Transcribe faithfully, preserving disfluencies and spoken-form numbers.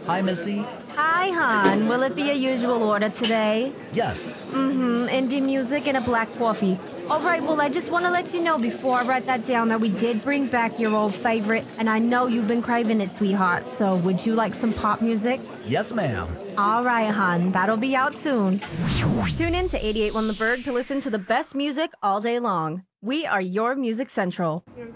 Hi, Missy. Hi, hon. Will it be a usual order today? Yes. Mm-hmm. Indie music and a black coffee. All right, well, I just want to let you know before I write that down that we did bring back your old favorite, and I know you've been craving it, sweetheart. So would you like some pop music? Yes, ma'am. All right, hon. That'll be out soon. Tune in to eighty-eight point one The Berg to listen to the best music all day long. We are your Music Central.